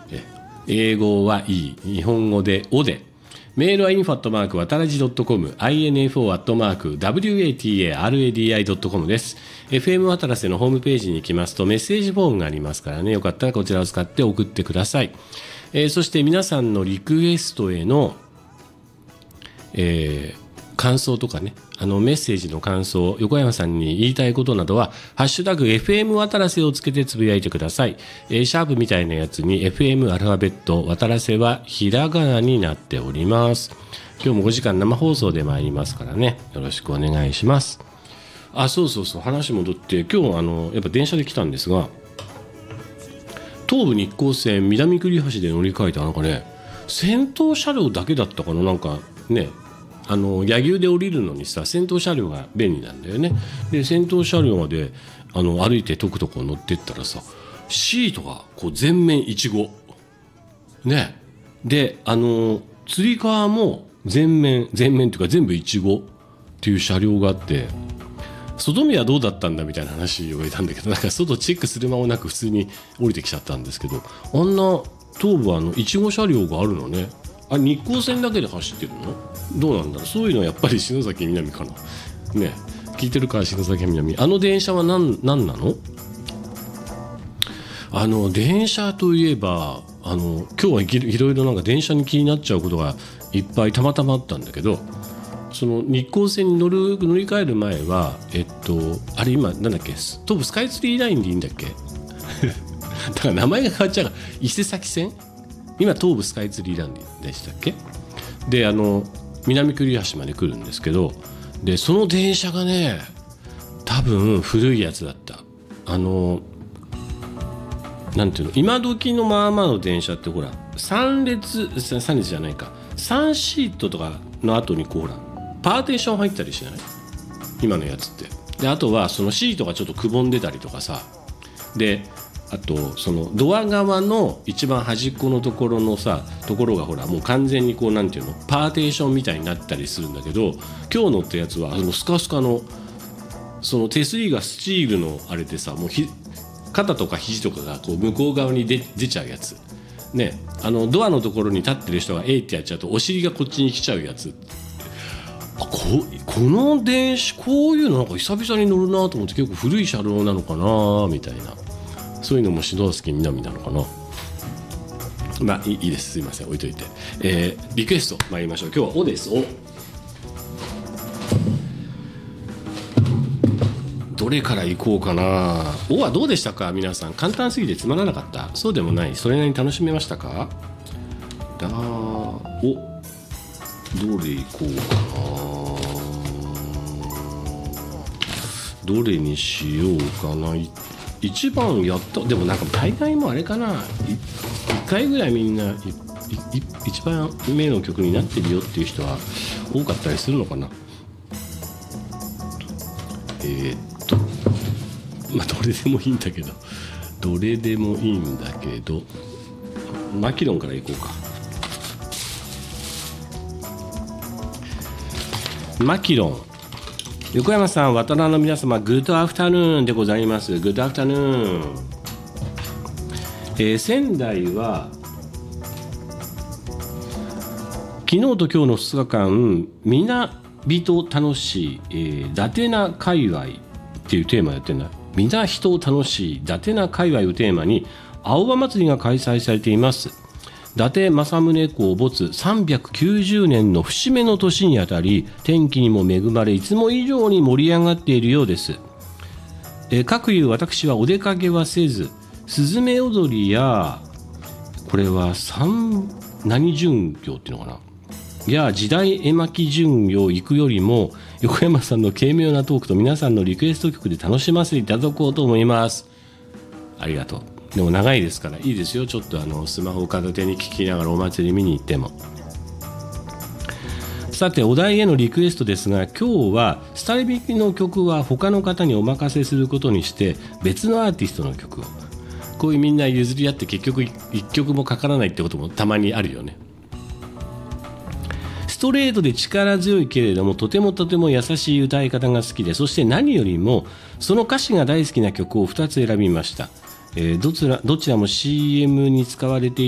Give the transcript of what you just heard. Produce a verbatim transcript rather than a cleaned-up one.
え英語はいい、日本語でおで、メールは インフォ アットマーク わたらじ ドットコム、インフォ アットマーク ダブリューエーティーエーアールエーディーアイ ドットコム です。 エフエム わたらせのホームページに行きますとメッセージフォームがありますからね、よかったらこちらを使って送ってください。えー、そして皆さんのリクエストへの、えー感想とかね、あのメッセージの感想、横山さんに言いたいことなどはハッシュタグ エフエム わたらせをつけてつぶやいてください。えー、シャープみたいなやつに エフエム アルファベット、わたらせはひらがなになっております。今日もごじかん生放送で参りますからね、よろしくお願いします。あ、そうそうそう、話戻って、今日あのやっぱ電車で来たんですが、東武日光線南栗橋で乗り換えたなんかね、先頭車両だけだったかな、なんかね、あの柳生で降りるのにさ、先頭車両が便利なんだよね。で先頭車両まであの歩いてとくとこ乗ってったらさ、シートがこう全面いちごね、であのつり革も全面全面というか全部いちごっていう車両があって、外見はどうだったんだみたいな話を言ったんだけど、なんか外チェックする間もなく普通に降りてきちゃったんですけど、あんな東武はあのいちご車両があるのね。あ、日光線だけで走ってるの？どうなんだろう。そういうのはやっぱり篠崎南かなね。聞いてるか篠崎南。あの電車は何、何なの？あの電車といえば、あの今日はい、いろいろなんか電車に気になっちゃうことがいっぱいたまたまあったんだけど、その日光線に乗る乗り換える前は、えっとあれ今なんだっけ、東武スカイツリーラインでいいんだっけだから名前が変わっちゃうから、伊勢崎線、今東武スカイツリーラインでしたっけ。であの南栗橋まで来るんですけど、でその電車がね、多分古いやつだった。あのなんていうの、今時のまあまあの電車ってほらさん列さん列じゃないか、さんシートとかの後にこうほらパーテーション入ったりしない今のやつって。であとはそのシートがちょっとくぼんでたりとかさ、であとそのドア側の一番端っこのところのさところがほらもう完全にこうなんていうのパーテーションみたいになったりするんだけど、今日乗ったやつはあのスカスカのその手すりがスチールのあれでさ、もうひ肩とか肘とかがこう向こう側に 出, 出ちゃうやつね。あのドアのところに立ってる人がえいってやっちゃうとお尻がこっちに来ちゃうやつ。あ こ, この電車こういうのなんか久々に乗るなと思って、結構古い車両なのかなみたいな、そういうのも篠崎南なのかな。まあいい, いいです、すいません、置いといて、えー、リクエスト参りましょう。今日はおです。おどれから行こうかな。おはどうでしたか皆さん。簡単すぎてつまらなかった？そうでもない、それなりに楽しめましたか？だおどれ行こうかな。どれにしようかな。一番やった。でもなんか大概もあれかな、いっかいぐらいみんないい一番目の曲になってるよっていう人は多かったりするのかな。えー、っとまあどれでもいいんだけどどれでもいいんだけどマキロンからいこうか。マキロン。横山さん、渡良の皆様、グッドアフタヌーンでございます。グッドアフタヌーン。えー、仙台は昨日と今日のふつかかん、みなびと楽しい、えー、伊達な界隈っていうテーマやってるんだ。みな人楽しい伊達な界隈をテーマに青葉祭りが開催されています。伊達政宗公没さんびゃくきゅうじゅうねんの節目の年にあたり、天気にも恵まれいつも以上に盛り上がっているようです。えー、かくいう私はお出かけはせず、すずめ踊りやこれは三何巡業っていうのかな、いや時代絵巻巡業行くよりも横山さんの軽妙なトークと皆さんのリクエスト曲で楽しませていただこうと思います。ありがとう。でも長いですからいいですよ。ちょっとあのスマホを片手に聞きながらお祭り見に行っても。さてお題へのリクエストですが、今日はスタイビキの曲は他の方にお任せすることにして別のアーティストの曲を、こういうみんな譲り合って結局一曲もかからないってこともたまにあるよね。ストレートで力強いけれどもとてもとても優しい歌い方が好きで、そして何よりもその歌詞が大好きな曲をふたつ選びました。えー、どちら、どちらも シーエム に使われている